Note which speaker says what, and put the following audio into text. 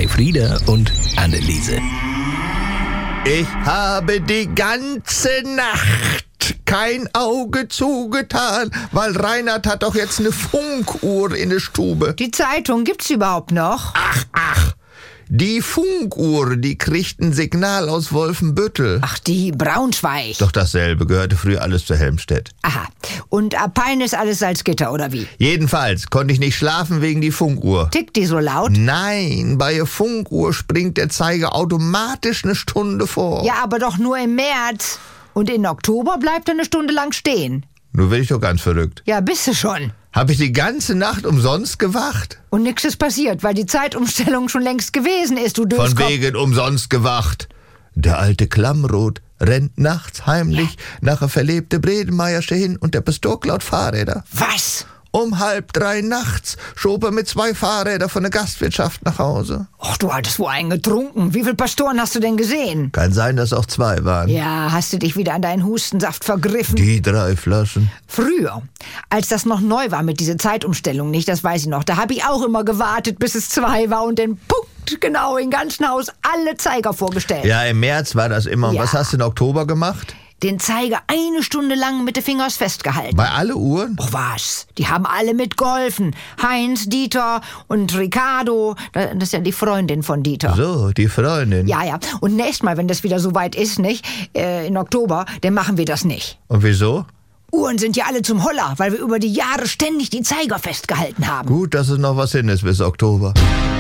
Speaker 1: Elfriede und Anneliese.
Speaker 2: Ich habe die ganze Nacht kein Auge zugetan, weil Reinhard hat doch jetzt eine Funkuhr in der Stube.
Speaker 3: Die Zeitung gibt's überhaupt noch?
Speaker 2: Ach, die Funkuhr, die kriegt ein Signal aus Wolfenbüttel.
Speaker 3: Ach, die Braunschweig.
Speaker 2: Doch dasselbe, gehörte früher alles zu Helmstedt.
Speaker 3: Aha. Und ab Peine ist alles Salzgitter, oder wie?
Speaker 2: Jedenfalls konnte ich nicht schlafen wegen die Funkuhr.
Speaker 3: Tickt die so laut?
Speaker 2: Nein, bei der Funkuhr springt der Zeiger automatisch eine Stunde vor.
Speaker 3: Ja, aber doch nur im März. Und in Oktober bleibt er eine Stunde lang stehen.
Speaker 2: Nun werde ich doch ganz verrückt.
Speaker 3: Ja, bist du schon.
Speaker 2: Habe ich die ganze Nacht umsonst gewacht?
Speaker 3: Und nix ist passiert, weil die Zeitumstellung schon längst gewesen ist, du Döskopf.
Speaker 2: Von wegen umsonst gewacht. Der alte Klammroth rennt nachts heimlich nach einer verlebten Bredenmeiersche hin und der Pastor klaut Fahrräder.
Speaker 3: Was?
Speaker 2: Um 2:30 nachts schob er mit 2 Fahrrädern von der Gastwirtschaft nach Hause.
Speaker 3: Och, du hattest wohl einen getrunken. Wie viele Pastoren hast du denn gesehen?
Speaker 2: Kann sein, dass auch 2 waren.
Speaker 3: Ja, hast du dich wieder an deinen Hustensaft vergriffen?
Speaker 2: Die 3 Flaschen.
Speaker 3: Früher, als das noch neu war mit dieser Zeitumstellung, nicht, das weiß ich noch, da habe ich auch immer gewartet, bis es 2 war und dann punktgenau im ganzen Haus alle Zeiger vorgestellt.
Speaker 2: Ja, im März war das immer. Und
Speaker 3: Ja.
Speaker 2: was hast du im Oktober gemacht?
Speaker 3: Den Zeiger 1 Stunde lang mit den Fingers festgehalten.
Speaker 2: Bei alle Uhren?
Speaker 3: Oh, was? Die haben alle mitgeholfen. Heinz, Dieter und Ricardo. Das ist ja die Freundin von Dieter.
Speaker 2: So, die Freundin.
Speaker 3: Ja. Und nächstes Mal, wenn das wieder so weit ist, nicht, in Oktober, dann machen wir das nicht.
Speaker 2: Und wieso?
Speaker 3: Uhren sind ja alle zum Holler, weil wir über die Jahre ständig die Zeiger festgehalten haben.
Speaker 2: Gut, dass es noch was hin ist bis Oktober.